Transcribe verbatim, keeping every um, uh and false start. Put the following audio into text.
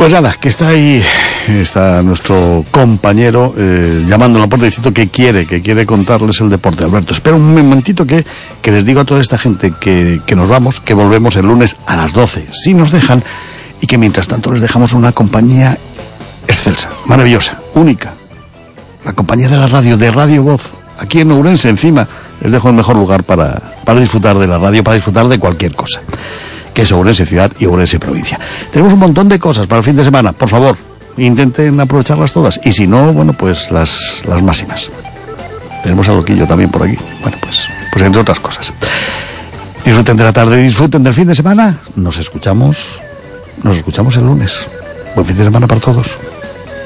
Pues nada, que está ahí, está nuestro compañero eh, llamando a la puerta diciendo que quiere, que quiere contarles el deporte. Alberto, espera un momentito que, que les digo a toda esta gente que, que nos vamos, que volvemos el lunes a las doce, si nos dejan, y que mientras tanto les dejamos una compañía excelsa, maravillosa, única. La compañía de la radio, de Radio Voz, aquí en Ourense, encima, les dejo el mejor lugar para, para disfrutar de la radio, para disfrutar de cualquier cosa, que es Ourense Ciudad y Ourense Provincia. Tenemos un montón de cosas para el fin de semana, por favor, intenten aprovecharlas todas, y si no, bueno, pues las, las máximas. Tenemos a Loquillo también por aquí, bueno, pues, pues entre otras cosas. Disfruten de la tarde, disfruten del fin de semana, nos escuchamos, nos escuchamos el lunes. Buen fin de semana para todos.